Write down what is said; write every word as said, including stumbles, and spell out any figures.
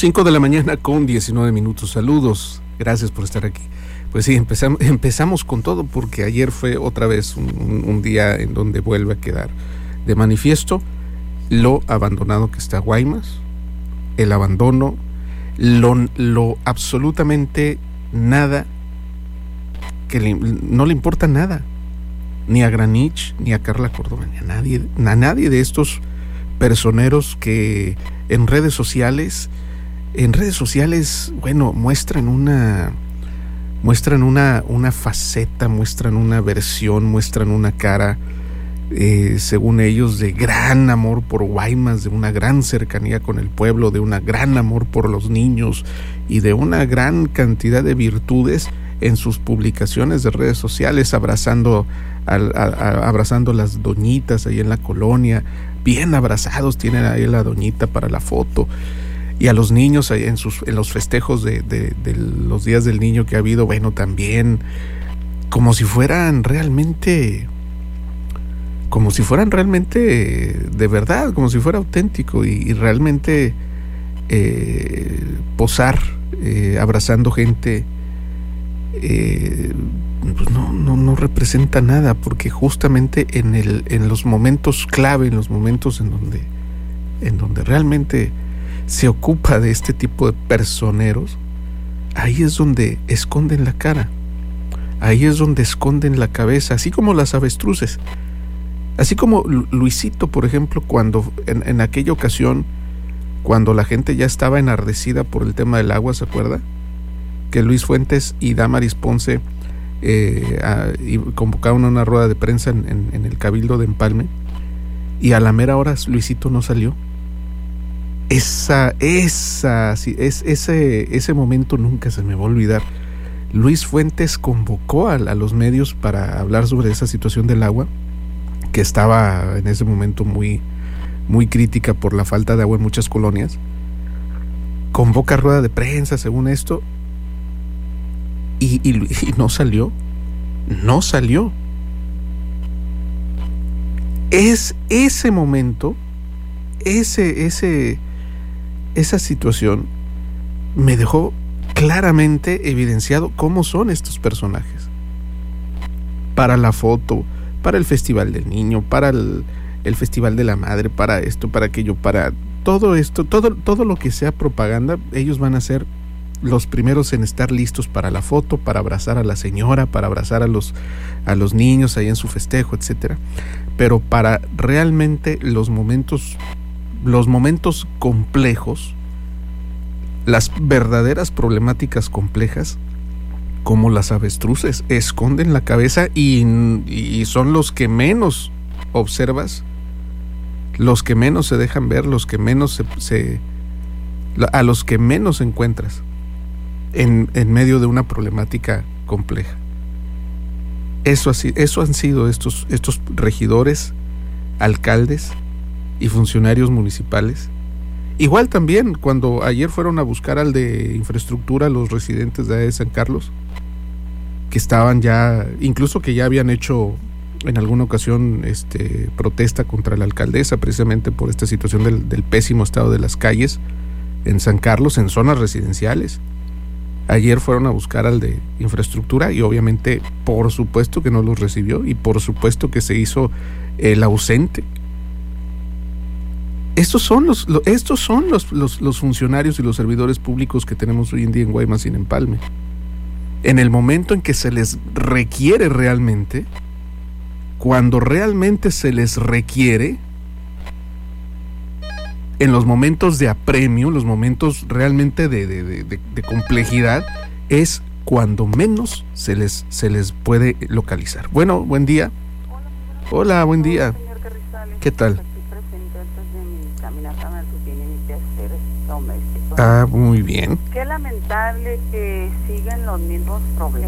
cinco de la mañana con diecinueve minutos. Saludos, gracias por estar aquí. Pues sí, empezamos, empezamos con todo porque ayer fue otra vez un, un, un día en donde vuelve a quedar de manifiesto lo abandonado que está Guaymas, el abandono, lo, lo absolutamente nada, que le, no le importa nada, ni a Granich, ni a Carla Córdoba, ni a nadie, a nadie de estos personeros que en redes sociales, en redes sociales, bueno, muestran una, muestran una, una faceta, muestran una versión, muestran una cara, eh, según ellos, de gran amor por Guaymas, de una gran cercanía con el pueblo, de una gran amor por los niños y de una gran cantidad de virtudes en sus publicaciones de redes sociales, abrazando a, a, a, abrazando las doñitas ahí en la colonia, bien abrazados, tienen ahí la doñita para la foto, y a los niños ahí en sus en los festejos de, de, de los días del niño que ha habido, bueno, también como si fueran realmente como si fueran realmente de verdad, como si fuera auténtico y, y realmente eh, posar eh, abrazando gente. Eh, pues no, no, no representa nada, porque justamente en el, en los momentos clave, en los momentos en donde, en donde realmente se ocupa de este tipo de personeros, ahí es donde esconden la cara, ahí es donde esconden la cabeza, así como las avestruces, así como Luisito, por ejemplo, cuando en, en aquella ocasión, cuando la gente ya estaba enardecida por el tema del agua, ¿se acuerda? Que Luis Fuentes y Damaris Ponce eh, a, y convocaron una rueda de prensa en, en, en el Cabildo de Empalme, y a la mera hora Luisito no salió. Esa, esa, sí, es, ese, ese momento nunca se me va a olvidar. Luis Fuentes convocó a, a los medios para hablar sobre esa situación del agua, que estaba en ese momento muy, muy crítica por la falta de agua en muchas colonias. Convoca rueda de prensa, según esto, Y, y, y no salió, no salió. Es ese momento, ese, ese, esa situación me dejó claramente evidenciado cómo son estos personajes. Para la foto, para el Festival del Niño, para el, el Festival de la Madre, para esto, para aquello, para todo esto, todo, todo lo que sea propaganda, ellos van a ser los primeros en estar listos para la foto, para abrazar a la señora, para abrazar a los, a los niños ahí en su festejo, etcétera. Pero para realmente los momentos, los momentos complejos, las verdaderas problemáticas complejas, como las avestruces, esconden la cabeza y, y son los que menos observas, los que menos se dejan ver, los que menos se, se a los que menos encuentras En, en medio de una problemática compleja. Eso, así, eso han sido estos, estos regidores, alcaldes y funcionarios municipales. Igual también cuando ayer fueron a buscar al de infraestructura, los residentes de San Carlos, que estaban ya, incluso que ya habían hecho en alguna ocasión este, protesta contra la alcaldesa, precisamente por esta situación del, del pésimo estado de las calles en San Carlos, en zonas residenciales. Ayer fueron a buscar al de infraestructura y obviamente, por supuesto que no los recibió y por supuesto que se hizo el ausente. Estos son los, los estos son los, los, los funcionarios y los servidores públicos que tenemos hoy en día en Guaymas y en Empalme. En el momento en que se les requiere realmente, cuando realmente se les requiere, en los momentos de apremio, los momentos realmente de, de, de, de, de complejidad, es cuando menos se les, se les puede localizar. Bueno, buen día. Hola, Hola buen día. Señor Carrizales, ¿qué tal? Aquí presente antes de mi caminata matutina y mi quehacer doméstico. Ah, muy bien. Qué lamentable que siguen los mismos problemas.